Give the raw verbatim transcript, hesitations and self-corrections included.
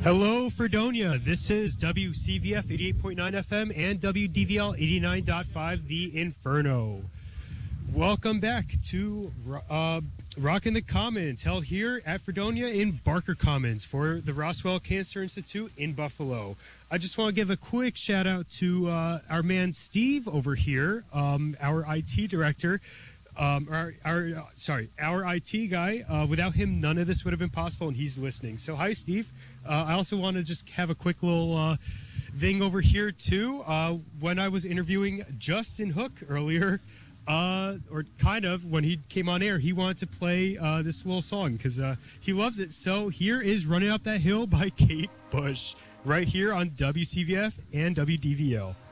Hello, Fredonia. This is W C V F eighty-eight point nine F M and W D V L eighty-nine point five, The Inferno. Welcome back to uh, Rock in the Commons, held here at Fredonia in Barker Commons for the Roswell Cancer Institute in Buffalo. I just want to give a quick shout out to uh, our man Steve over here, um, our I T director. Um, our, our uh, sorry, our I T guy. Uh, without him, none of this would have been possible, and he's listening. So, hi, Steve. Uh, I also want to just have a quick little uh, thing over here, too. Uh, when I was interviewing Justin Hook earlier, uh, or kind of, when he came on air, he wanted to play uh, this little song because uh, he loves it. So here is Running Up That Hill by Kate Bush, right here on W C V F and W D V L.